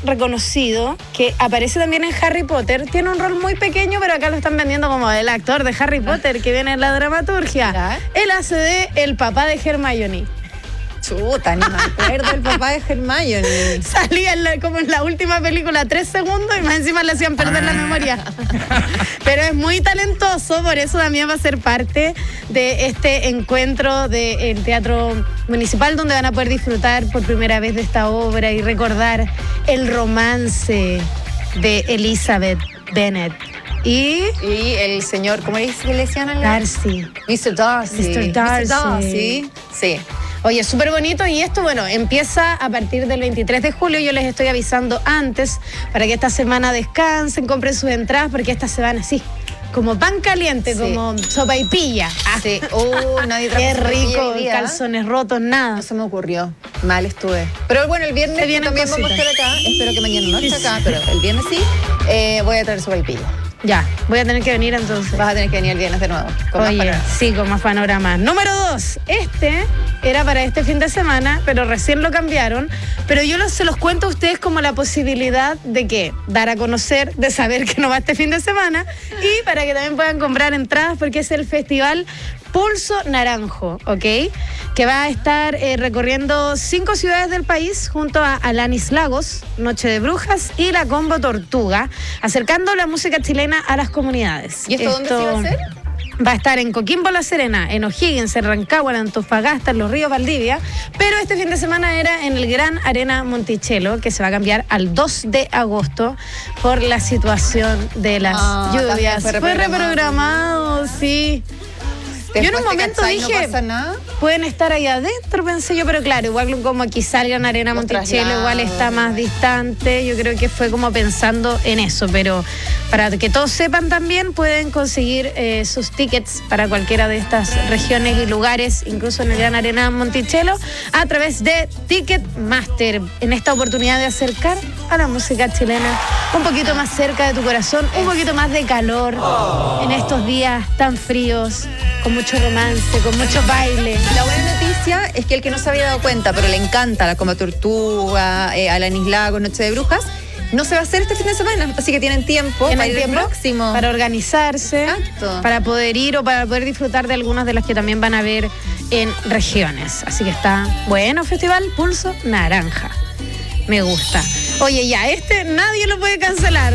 reconocido que aparece también en Harry Potter. Tiene un rol muy pequeño, pero acá lo están vendiendo como el actor de Harry Potter que viene en la dramaturgia. ¿Ya? Él hace de el papá de Hermione. Chuta, ni me acuerdo el papá de Hermione. Salía como en la última película 3 segundos y más encima le hacían perder la memoria. Pero es muy talentoso, por eso también va a ser parte de este encuentro del Teatro Municipal, donde van a poder disfrutar por primera vez de esta obra y recordar el romance de Elizabeth Bennet y el señor, ¿cómo le decían al Darcy. Mr. Darcy. Mr. Darcy. Mr. Darcy. Sí. Oye, súper bonito, y esto, bueno, empieza a partir del 23 de julio. Yo les estoy avisando antes para que esta semana descansen, compren sus entradas, porque estas se van así, como pan caliente, sí, como sopaipilla. Sí. Nadie Qué trajo rico, día. calzones rotos, nada. No se me ocurrió. Mal estuve. Pero bueno, el viernes vienen también cositas. vamos a estar acá. Espero que mañana no esté acá, pero el viernes sí. Voy a traer sopaipilla. Ya, voy a tener que venir entonces. Vas a tener que venir el viernes de nuevo. Con más Oye, panoramas. sí, con más panoramas. Número 2. Este era para este fin de semana, pero recién lo cambiaron. Pero yo se los cuento a ustedes como la posibilidad de que dar a conocer, de saber que no va este fin de semana, y para que también puedan comprar entradas, porque es el festival Pulso Naranjo, ¿ok? Que va a estar recorriendo 5 ciudades del país junto a Alanis Lagos, Noche de Brujas y la Combo Tortuga, acercando la música chilena a las comunidades. ¿Y esto dónde se va a hacer? Va a estar en Coquimbo La Serena, en O'Higgins, en Rancagua, en Antofagasta, en Los Ríos, Valdivia, pero este fin de semana era en el Gran Arena Monticello, que se va a cambiar al 2 de agosto por la situación de las lluvias. Fue reprogramado, sí. Yo en un momento dije, no pasa nada. Pueden estar ahí adentro, pensé yo, pero claro, igual como aquí salgan Arena Monticello, igual está más distante. Yo creo que fue como pensando en eso, pero para que todos sepan también, pueden conseguir sus tickets para cualquiera de estas regiones y lugares, incluso en el Gran Arena Monticello, a través de Ticketmaster, en esta oportunidad de acercar a la música chilena un poquito más cerca de tu corazón, un poquito más de calor en estos días tan fríos, con mucho romance, con mucho baile. La buena noticia es que el que no se había dado cuenta, pero le encanta la Combo Tortuga, Alanis Lagos, Noche de Brujas, no se va a hacer este fin de semana, así que tienen tiempo para ir el próximo. Para organizarse, exacto, para poder ir o para poder disfrutar de algunas de las que también van a ver en regiones. Así que está bueno, Festival Pulso Naranja. Me gusta. Oye, ya, nadie lo puede cancelar.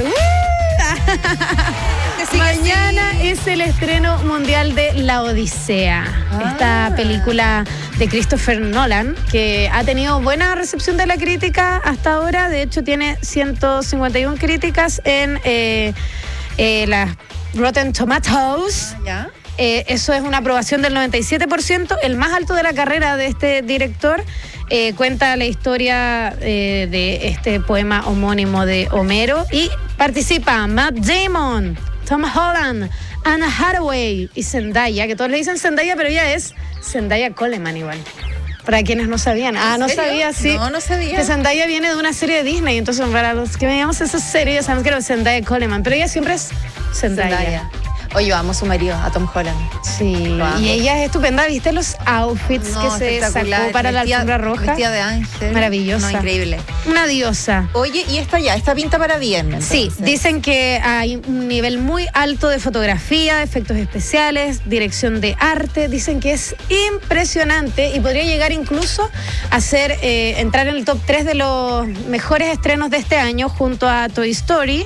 Mañana es el estreno mundial de La Odisea, esta película de Christopher Nolan, que ha tenido buena recepción de la crítica hasta ahora. De hecho, tiene 151 críticas en las Rotten Tomatoes. ¿Ya? Eso es una aprobación del 97%, el más alto de la carrera de este director. Cuenta la historia de este poema homónimo de Homero, y participa Matt Damon, Tom Holland, Anna Hathaway y Zendaya, que todos le dicen Zendaya, pero ella es Zendaya Coleman igual. Para quienes no sabían. ¿No sabía? Sí. No sabía. Que Zendaya viene de una serie de Disney, entonces para los que veíamos esa serie ya sabemos que era Zendaya Coleman, pero ella siempre es Zendaya. Oye, vamos a su marido, a Tom Holland. Sí, y ella es estupenda. ¿Viste los outfits que se sacó para la alfombra roja? Vestida de ángel. Maravillosa. No, increíble. Una diosa. Oye, y esta pinta para viernes. Sí, dicen que hay un nivel muy alto de fotografía, efectos especiales, dirección de arte. Dicen que es impresionante y podría llegar incluso a entrar en el top 3 de los mejores estrenos de este año, junto a Toy Story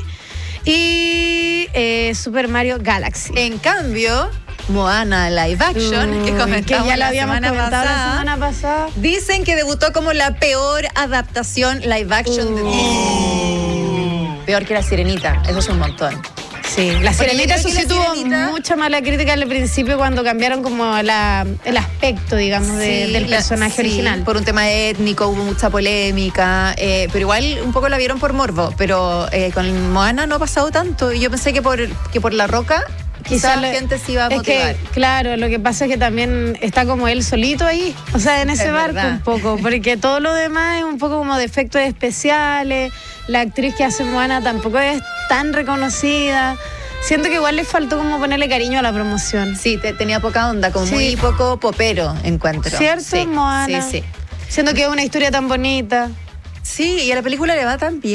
y Super Mario Galaxy. En cambio, Moana Live Action, que comentamos que ya lo habíamos comentado la semana pasada, dicen que debutó como la peor adaptación live action de Disney. Peor que La Sirenita, eso es un montón. Sí, La Sirenita, eso sí tuvo mucha mala crítica al principio cuando cambiaron como el aspecto, digamos, del personaje original. Por un tema étnico hubo mucha polémica, pero igual un poco la vieron por morbo, pero con Moana no ha pasado tanto, y yo pensé que por La Roca quizás la gente se iba a motivar. Es que, claro, lo que pasa es que también está como él solito ahí, o sea, en ese barco un poco, porque todo lo demás es un poco como de efectos especiales. La actriz que hace Moana tampoco es tan reconocida. Siento que igual le faltó como ponerle cariño a la promoción. Sí, tenía poca onda, como muy poco popero, encuentro. ¿Cierto, sí, Moana? Sí. Siento que es una historia tan bonita. Sí, y a la película le va tan bien.